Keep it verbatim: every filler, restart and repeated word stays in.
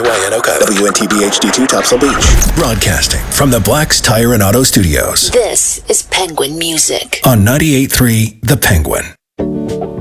Y N Oka. W N T B H D two Topsail Beach. Broadcasting from the Black's Tire and Auto Studios. This is Penguin Music. On ninety-eight point three The Penguin.